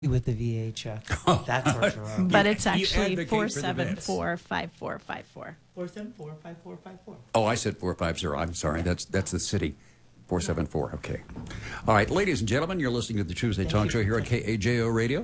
with the VA check. That's for sure. But it's actually advocate for the vets. 474-5454. 474-5454. Oh, I said 450. I'm sorry. That's the city. 474. Okay. All right, ladies and gentlemen, you're listening to the Tuesday Talk Show here on KAJO Radio.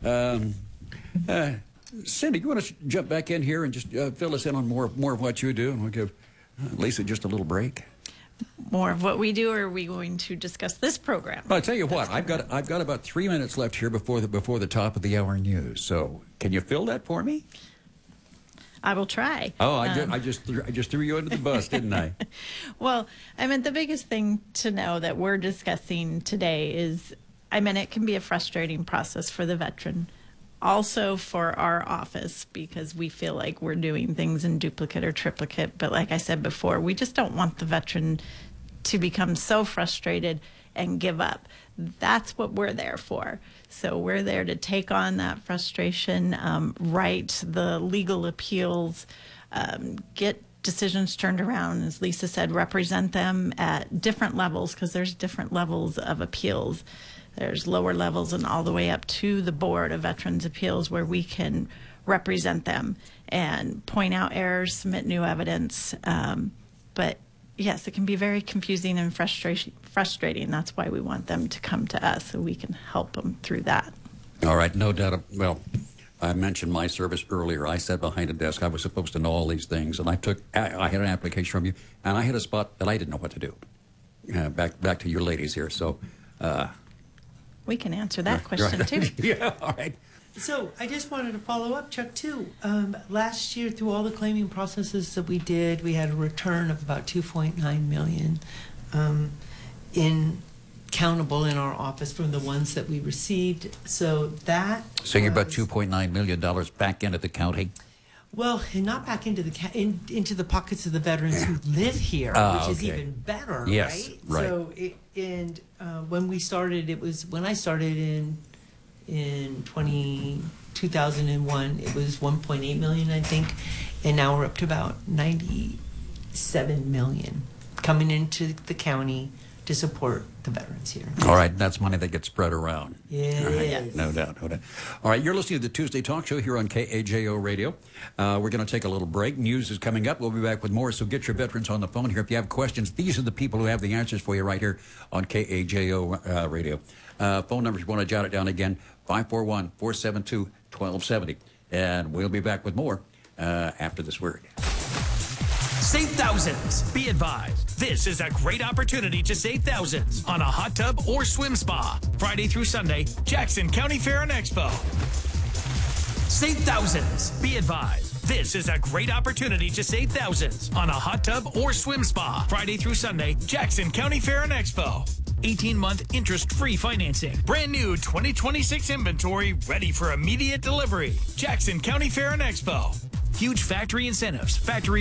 Cindy, you want to jump back in here and just fill us in on more of what you do, and we'll give Lisa just a little break. More of what we do, or are we going to discuss this program? Well, I tell you what, I've got about 3 minutes left here before the top of the hour news. So, can you fill that for me? I will try. Oh, I just threw you under the bus, didn't I? Well, I mean, the biggest thing to know that we're discussing today is, I mean, it can be a frustrating process for the veteran, also for our office, because we feel like we're doing things in duplicate or triplicate. But like I said before, we just don't want the veteran to become so frustrated and give up. That's what we're there for. So we're there to take on that frustration, write the legal appeals, get decisions turned around, as Lisa said, represent them at different levels, because there's different levels of appeals. There's lower levels and all the way up to the Board of Veterans Appeals, where we can represent them and point out errors, submit new evidence. But yes, it can be very confusing and frustrating. That's why we want them to come to us, so we can help them through that. All right, no doubt. Well, I mentioned my service earlier. I sat behind a desk. I was supposed to know all these things, and I had an application from you, and I hit a spot that I didn't know what to do. Back to you ladies here. So we can answer that question too. Yeah, all right. So I just wanted to follow up, Chuck, too. Last year, through all the claiming processes that we did, we had a return of about $2.9 million countable in our office from the ones that we received. So you're about $2.9 million back into the county? Well, and not back into into the pockets of the veterans who live here, which is even better, yes, right? So, when we started, when I started in 2001, it was 1.8 million, I think, and now we're up to about 97 million coming into the county to support the veterans here. All right, that's money that gets spread around. Yeah, right. No doubt. All right, you're listening to the Tuesday Talk Show here on KAJO Radio. We're going to take a little break. News is coming up. We'll be back with more, so get your veterans on the phone here. If you have questions, these are the people who have the answers for you right here on KAJO Radio. Phone number, if you want to jot it down again, 541-472-1270. And we'll be back with more after this word. Save thousands. Be advised, this is a great opportunity to save thousands on a hot tub or swim spa. Friday through Sunday, Jackson County Fair and Expo. Save thousands. Be advised, this is a great opportunity to save thousands on a hot tub or swim spa. Friday through Sunday, Jackson County Fair and Expo. 18-month interest-free financing. Brand new 2026 inventory ready for immediate delivery. Jackson County Fair and Expo. Huge factory incentives. Factory